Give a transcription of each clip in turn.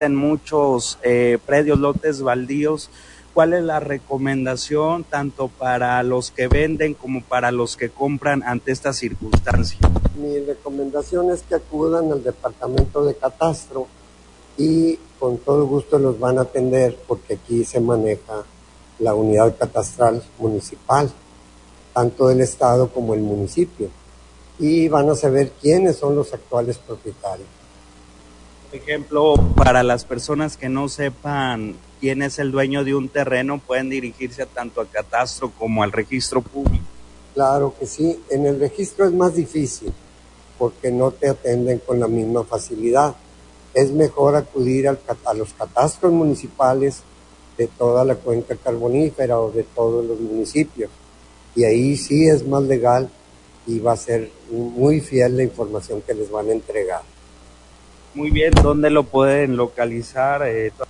en muchos predios, lotes baldíos. ¿Cuál es la recomendación tanto para los que venden como para los que compran ante esta circunstancia? Mi recomendación es que acudan al departamento de catastro y con todo gusto los van a atender, porque aquí se maneja la unidad catastral municipal, tanto del estado como el municipio, y van a saber quiénes son los actuales propietarios. Por ejemplo, para las personas que no sepan quién es el dueño de un terreno, pueden dirigirse tanto al catastro como al registro público. Claro que sí, en el registro es más difícil porque no te atenden con la misma facilidad. Es mejor acudir a los catastros municipales de toda la cuenca carbonífera o de todos los municipios, y ahí sí es más legal y va a ser muy fiel la información que les van a entregar. Muy bien, ¿dónde lo pueden localizar?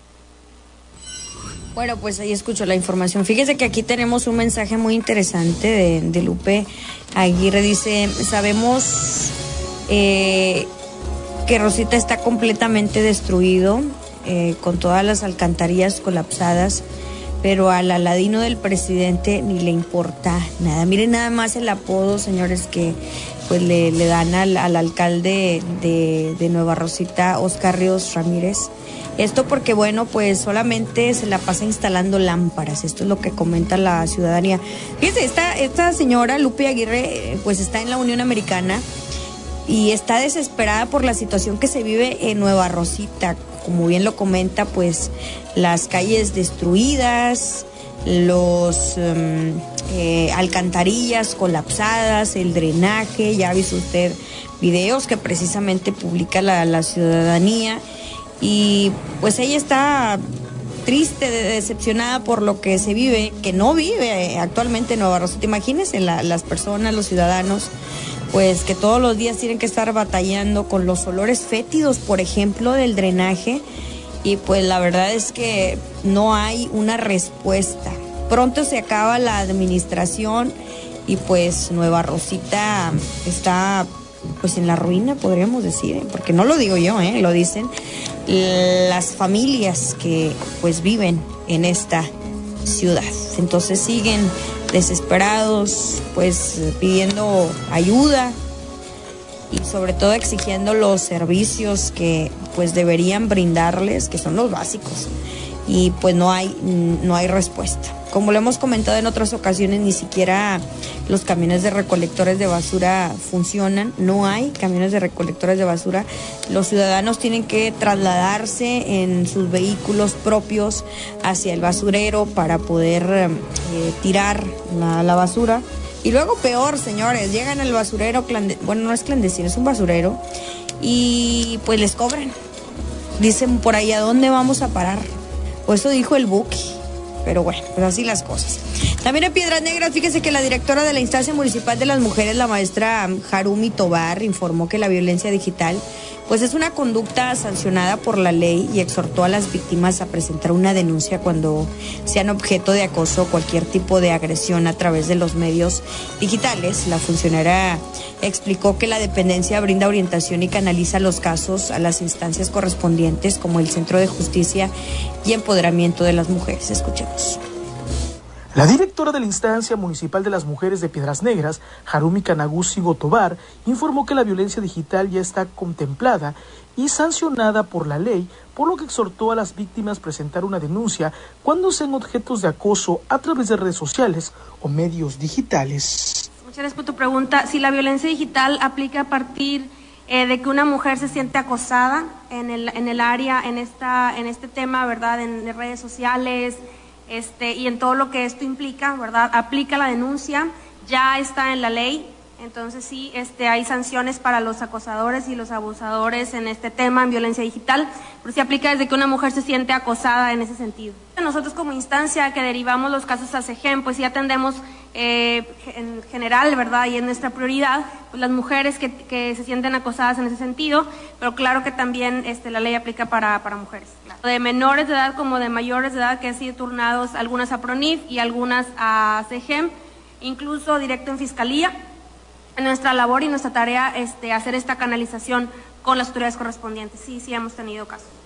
Bueno, pues ahí escucho la información. Fíjese que aquí tenemos un mensaje muy interesante de Lupe Aguirre. Dice, sabemos que Rosita está completamente destruido, con todas las alcantarillas colapsadas, pero al Aladino del presidente ni le importa nada. Miren nada más el apodo, señores, que pues le dan al alcalde de Nueva Rosita, Oscar Ríos Ramírez. Esto porque, bueno, pues solamente se la pasa instalando lámparas. Esto es lo que comenta la ciudadanía. Fíjense, esta señora Lupe Aguirre pues está en la Unión Americana y está desesperada por la situación que se vive en Nueva Rosita. Como bien lo comenta, pues las calles destruidas, los alcantarillas colapsadas, el drenaje. Ya ha visto usted videos que precisamente publica la ciudadanía, y pues ella está triste, decepcionada por lo que se vive, que no vive actualmente en Nueva Rosita. Imagínense las personas, los ciudadanos, pues que todos los días tienen que estar batallando con los olores fétidos, por ejemplo, del drenaje, y pues la verdad es que no hay una respuesta. Pronto se acaba la administración y pues Nueva Rosita está pues en la ruina, podríamos decir, porque no lo digo yo, lo dicen las familias que pues viven en esta ciudad. Entonces siguen desesperados, pues pidiendo ayuda y sobre todo exigiendo los servicios que pues deberían brindarles, que son los básicos, y pues no hay respuesta. Como lo hemos comentado en otras ocasiones, ni siquiera los camiones de recolectores de basura funcionan. No hay camiones de recolectores de basura. Los ciudadanos tienen que trasladarse en sus vehículos propios hacia el basurero para poder tirar la basura. Y luego peor, señores, llegan al basurero, bueno, no es clandestino, es un basurero, y pues les cobran. Dicen por ahí, ¿a dónde vamos a parar? O eso dijo el Buki. Pero bueno, pues así las cosas. También en Piedras Negras, fíjese que la directora de la Instancia Municipal de las Mujeres, la maestra Harumi Tobar, informó que la violencia digital pues es una conducta sancionada por la ley, y exhortó a las víctimas a presentar una denuncia cuando sean objeto de acoso o cualquier tipo de agresión a través de los medios digitales. La funcionaria explicó que la dependencia brinda orientación y canaliza los casos a las instancias correspondientes, como el Centro de Justicia y Empoderamiento de las Mujeres. Escuchemos. La directora de la Instancia Municipal de las Mujeres de Piedras Negras, Harumi Kanaguchi Tobar, informó que la violencia digital ya está contemplada y sancionada por la ley, por lo que exhortó a las víctimas a presentar una denuncia cuando sean objetos de acoso a través de redes sociales o medios digitales. Muchas gracias por tu pregunta. Si la violencia digital aplica a partir de que una mujer se siente acosada en el área, en este tema, ¿verdad?, en redes sociales, y en todo lo que esto implica, ¿verdad? Aplica la denuncia, ya está en la ley. Entonces sí, hay sanciones para los acosadores y los abusadores en este tema, en violencia digital, pero sí aplica desde que una mujer se siente acosada en ese sentido. Nosotros como instancia que derivamos los casos a CEGEM, pues sí atendemos en general, ¿verdad? Y es nuestra prioridad, pues las mujeres que se sienten acosadas en ese sentido, pero claro que también la ley aplica para mujeres. Claro. De menores de edad como de mayores de edad, que han sido turnados algunas a PRONIF y algunas a CEGEM, incluso directo en Fiscalía. En nuestra labor y nuestra tarea hacer esta canalización con las autoridades correspondientes. Sí, hemos tenido casos.